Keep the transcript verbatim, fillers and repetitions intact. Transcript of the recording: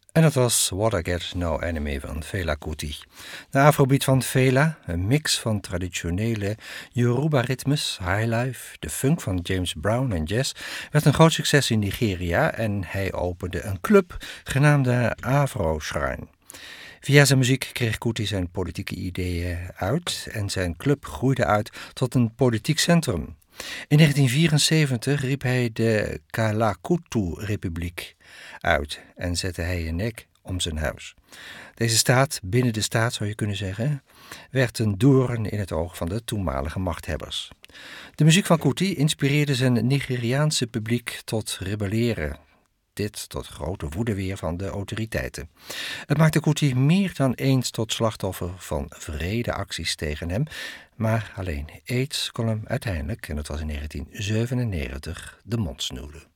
En dat was What I Get No Enemy van Fela Kuti. De afrobeat van Fela, een mix van traditionele Yoruba-ritmes, highlife, de funk van James Brown en jazz, werd een groot succes in Nigeria en hij opende een club genaamd de Afro Shrine. Via zijn muziek kreeg Kuti zijn politieke ideeën uit en zijn club groeide uit tot een politiek centrum. In negentien vierenzeventig riep hij de Kalakutu-republiek uit en zette hij een nek om zijn huis. Deze staat, binnen de staat zou je kunnen zeggen, werd een doorn in het oog van de toenmalige machthebbers. De muziek van Kuti inspireerde zijn Nigeriaanse publiek tot rebelleren. Dit tot grote woede weer van de autoriteiten. Het maakte Kuti meer dan eens tot slachtoffer van wrede acties tegen hem, maar alleen AIDS kon hem uiteindelijk, en dat was in negentien zevenennegentig, de mond snoeren.